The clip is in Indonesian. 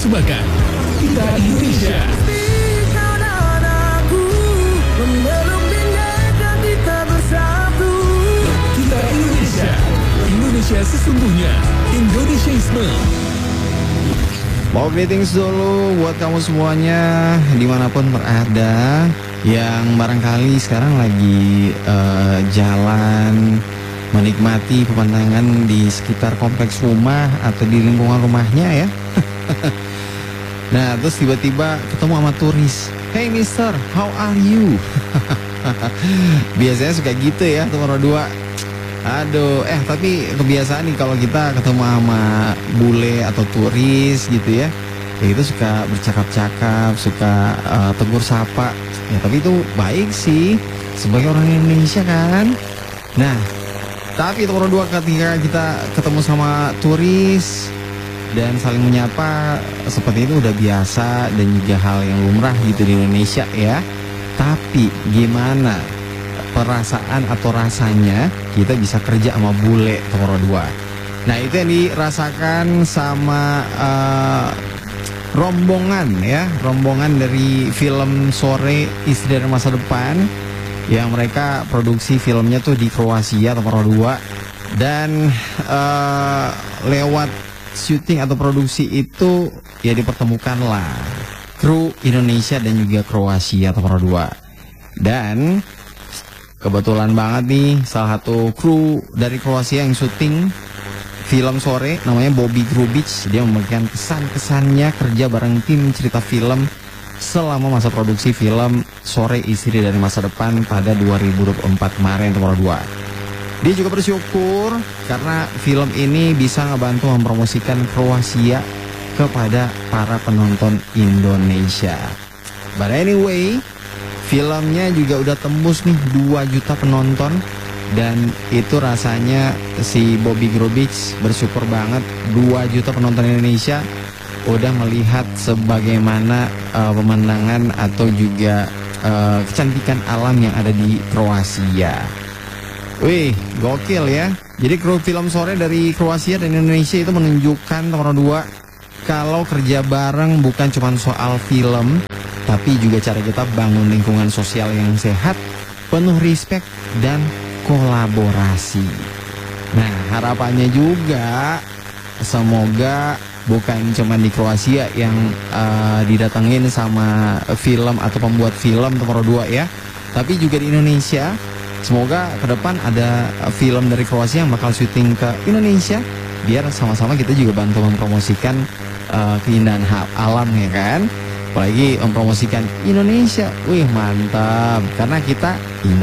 persembahkan Kita Indonesia. Kita Indonesia. Indonesia sesungguhnya. Indonesiaisme. Mau greetings dulu buat kamu semuanya dimanapun berada, yang barangkali sekarang lagi jalan menikmati pemandangan di sekitar kompleks rumah atau di lingkungan rumahnya ya. Nah terus tiba-tiba ketemu sama turis. Hey mister, how are you? Biasanya suka gitu ya nomor 2. Aduh, tapi kebiasaan nih kalau kita ketemu sama bule atau turis gitu ya, kita suka bercakap-cakap, suka tegur sapa. Ya tapi itu baik sih sebagai orang Indonesia kan. Nah, tapi nomor 2 ketika kita ketemu sama turis dan saling menyapa seperti itu udah biasa dan juga hal yang lumrah gitu di Indonesia ya. Tapi gimana perasaan atau rasanya kita bisa kerja sama bule nomor 2. Nah itu yang dirasakan sama rombongan ya, rombongan dari film Sore Istri dari Masa Depan, yang mereka produksi filmnya tuh di Kroasia nomor 2. Dan lewat syuting atau produksi itu ya dipertemukanlah kru Indonesia dan juga Kroasia nomor 2. Dan kebetulan banget nih salah satu kru dari Kroasia yang syuting film Sore namanya Bobby Grubic. Dia memberikan kesan-kesannya kerja bareng tim cerita film selama masa produksi film Sore Istri dari Masa Depan pada 2024 kemarin nomor 2. Dia juga bersyukur karena film ini bisa ngebantu mempromosikan Kroasia kepada para penonton Indonesia. But anyway, filmnya juga udah tembus nih 2 juta penonton. Dan itu rasanya si Bobby Grubic bersyukur banget 2 juta penonton Indonesia udah melihat sebagaimana pemandangan atau juga kecantikan alam yang ada di Kroasia. Wih, gokil ya. Jadi kru film Sore dari Kroasia dan Indonesia itu menunjukkan nomor 2 kalau kerja bareng bukan cuma soal film, tapi juga cara kita bangun lingkungan sosial yang sehat, penuh respect dan kolaborasi. Nah harapannya juga semoga bukan cuma di Kroasia yang didatengin sama film atau pembuat film nomor 2 ya, tapi juga di Indonesia. Semoga ke depan ada film dari Kroasia yang bakal syuting ke Indonesia, biar sama-sama kita juga bantu mempromosikan keindahan alam ya kan. Apalagi mempromosikan Indonesia. Wih mantap, karena kita